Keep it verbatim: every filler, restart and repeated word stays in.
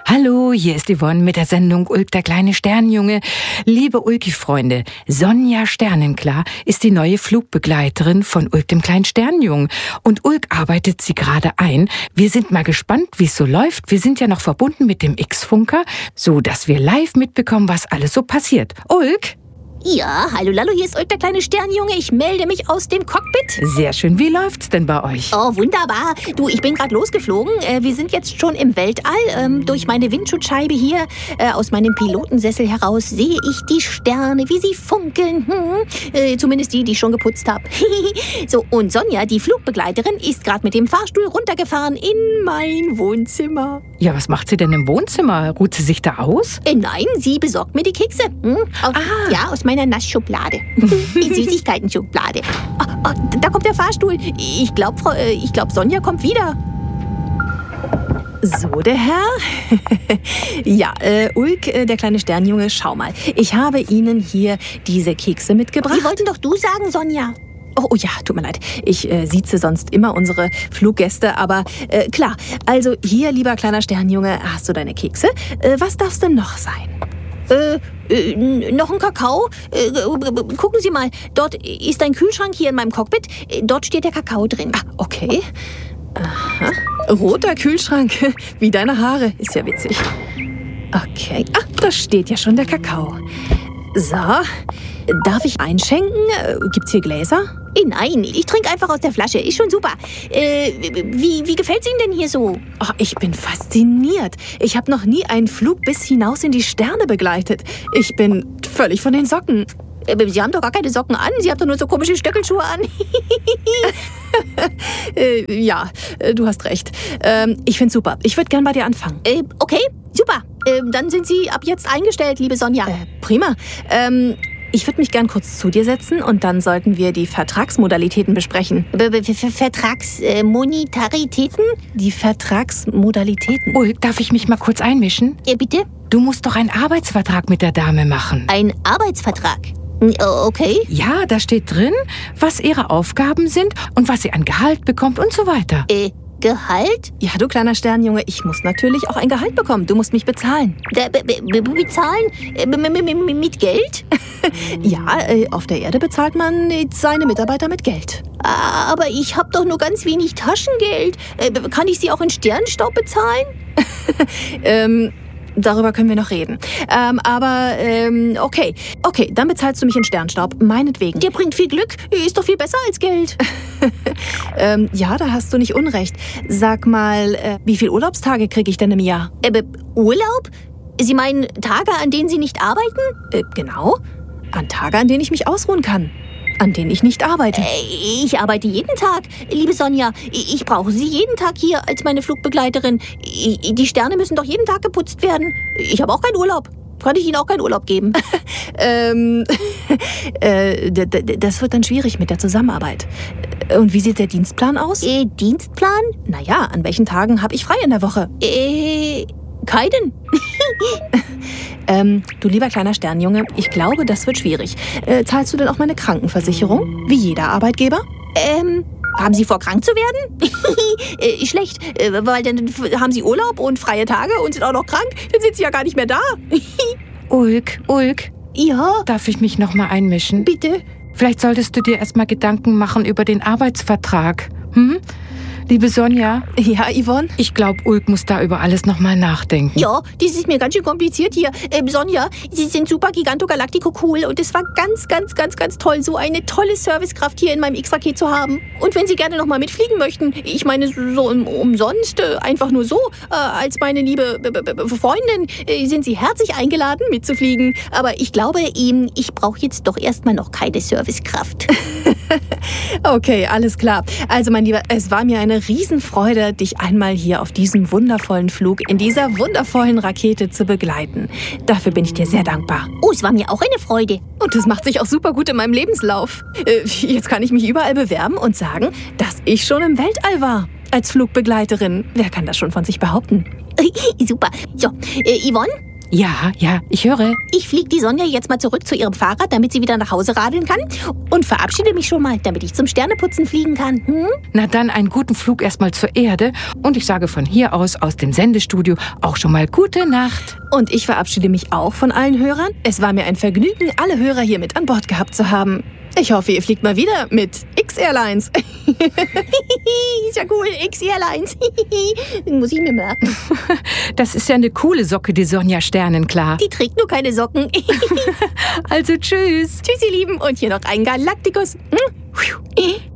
Hallo, hier ist Yvonne mit der Sendung Ulk, der kleine Sternjunge. Liebe Ulki-Freunde, Sonja Sternenklar ist die neue Flugbegleiterin von Ulk, dem kleinen Sternjungen. Und Ulk arbeitet sie gerade ein. Wir sind mal gespannt, wie es so läuft. Wir sind ja noch verbunden mit dem X-Funker, so dass wir live mitbekommen, was alles so passiert. Ulk? Ja, hallo Lallo, hier ist Ulk, der kleine Sternjunge. Ich melde mich aus dem Cockpit. Sehr schön. Wie läuft's denn bei euch? Oh, wunderbar. Du, ich bin gerade losgeflogen. Äh, wir sind jetzt schon im Weltall. Ähm, durch meine Windschutzscheibe hier, äh, aus meinem Pilotensessel heraus, sehe ich die Sterne, wie sie funkeln. Hm. Äh, zumindest die, die ich schon geputzt habe. So, und Sonja, die Flugbegleiterin, ist gerade mit dem Fahrstuhl runtergefahren in mein Wohnzimmer. Ja, was macht sie denn im Wohnzimmer? Ruht sie sich da aus? Äh, nein, sie besorgt mir die Kekse. Hm? Aus, Ah. Ja, aus meiner Nassschublade. Die Süßigkeiten-Schublade. Oh, oh, da kommt der Fahrstuhl. Ich glaube, äh, ich glaub, Sonja kommt wieder. So, der Herr. Ja, äh, Ulk, äh, der kleine Sternjunge, schau mal. Ich habe Ihnen hier diese Kekse mitgebracht. Die wollten doch du sagen, Sonja. Oh, oh ja, tut mir leid. Ich äh, sieze sonst immer unsere Fluggäste, aber äh, klar. Also hier, lieber kleiner Sternjunge, hast du deine Kekse. Äh, was darf es denn noch sein? Äh, äh, noch ein Kakao? Äh, gucken Sie mal, dort ist ein Kühlschrank hier in meinem Cockpit. Dort steht der Kakao drin. Ah, okay. Aha. Roter Kühlschrank, wie deine Haare. Ist ja witzig. Okay. Ah, da steht ja schon der Kakao. So, darf ich einschenken? Gibt's hier Gläser? Äh, nein, ich trinke einfach aus der Flasche. Ist schon super. Äh, wie, wie gefällt's Ihnen denn hier so? Oh, ich bin fasziniert. Ich habe noch nie einen Flug bis hinaus in die Sterne begleitet. Ich bin völlig von den Socken. Äh, Sie haben doch gar keine Socken an. Sie haben doch nur so komische Stöckelschuhe an. äh, ja, du hast recht. Ähm, ich find's super. Ich würde gern bei dir anfangen. Äh, okay, super. Äh, dann sind Sie ab jetzt eingestellt, liebe Sonja. Äh, prima. Ähm, ich würde mich gern kurz zu dir setzen und dann sollten wir die Vertragsmodalitäten besprechen. Vertragsmonetaritäten? Die Vertragsmodalitäten. Ulk, darf ich mich mal kurz einmischen? Ja, bitte? Du musst doch einen Arbeitsvertrag mit der Dame machen. Ein Arbeitsvertrag? Okay. Ja, da steht drin, was ihre Aufgaben sind und was sie an Gehalt bekommt und so weiter. Äh, Gehalt? Ja, du kleiner Sternjunge, ich muss natürlich auch ein Gehalt bekommen. Du musst mich bezahlen. Be be be bezahlen? Äh, mit Geld? Ja, äh, auf der Erde bezahlt man seine Mitarbeiter mit Geld. Aber ich habe doch nur ganz wenig Taschengeld. Äh, kann ich Sie auch in Sternenstaub bezahlen? ähm... Darüber können wir noch reden. Ähm, aber, ähm, okay. Okay, dann bezahlst du mich in Sternstaub. Meinetwegen. Der bringt viel Glück. Ist doch viel besser als Geld. ähm, ja, da hast du nicht unrecht. Sag mal, äh, wie viele Urlaubstage kriege ich denn im Jahr? Äh, Urlaub? Sie meinen Tage, an denen Sie nicht arbeiten? Äh, genau. An Tage, an denen ich mich ausruhen kann. An denen ich nicht arbeite. Äh, ich arbeite jeden Tag, liebe Sonja. Ich brauche Sie jeden Tag hier als meine Flugbegleiterin. Die Sterne müssen doch jeden Tag geputzt werden. Ich habe auch keinen Urlaub. Kann ich Ihnen auch keinen Urlaub geben? ähm, äh, das wird dann schwierig mit der Zusammenarbeit. Und wie sieht der Dienstplan aus? Äh, Dienstplan? Naja, an welchen Tagen habe ich frei in der Woche? Äh, keinen. ähm, du lieber kleiner Sternjunge, ich glaube, das wird schwierig. Äh, zahlst du denn auch meine Krankenversicherung? Wie jeder Arbeitgeber? Ähm, haben Sie vor, krank zu werden? äh, schlecht, äh, weil dann haben Sie Urlaub und freie Tage und sind auch noch krank. Dann sind Sie ja gar nicht mehr da. Ulk, Ulk. Ja? Darf ich mich noch mal einmischen? Bitte? Vielleicht solltest du dir erst mal Gedanken machen über den Arbeitsvertrag. Hm? Liebe Sonja? Ja, Yvonne? Ich glaube, Ulk muss da über alles noch mal nachdenken. Ja, das ist mir ganz schön kompliziert hier. Ähm, Sonja, Sie sind super Gigantogalactico cool und es war ganz, ganz, ganz, ganz toll, so eine tolle Servicekraft hier in meinem X-Raket zu haben. Und wenn Sie gerne noch mal mitfliegen möchten, ich meine so um, umsonst, äh, einfach nur so, äh, als meine liebe B -B -B Freundin, äh, sind Sie herzlich eingeladen mitzufliegen. Aber ich glaube, ähm, ich brauche jetzt doch erstmal noch keine Servicekraft. Okay, alles klar. Also mein Lieber, es war mir eine Riesenfreude, dich einmal hier auf diesem wundervollen Flug in dieser wundervollen Rakete zu begleiten. Dafür bin ich dir sehr dankbar. Oh, es war mir auch eine Freude. Und das macht sich auch super gut in meinem Lebenslauf. Äh, jetzt kann ich mich überall bewerben und sagen, dass ich schon im Weltall war. Als Flugbegleiterin. Wer kann das schon von sich behaupten? Super. So, äh, Yvonne? Ja, ja, ich höre. Ich fliege die Sonja jetzt mal zurück zu ihrem Fahrrad, damit sie wieder nach Hause radeln kann. Und und verabschiede mich schon mal, damit ich zum Sterneputzen fliegen kann. Hm? Na dann einen guten Flug erstmal zur Erde und ich sage von hier aus, aus dem Sendestudio, auch schon mal gute Nacht. Und ich verabschiede mich auch von allen Hörern. Es war mir ein Vergnügen, alle Hörer hier mit an Bord gehabt zu haben. Ich hoffe, ihr fliegt mal wieder mit X-Airlines. Ist ja cool, X-Airlines. Muss ich mir merken. Das ist ja eine coole Socke, die Sonja Sternenklar. Die trägt nur keine Socken. Also tschüss. Tschüss, ihr Lieben. Und hier noch ein Galaktikus.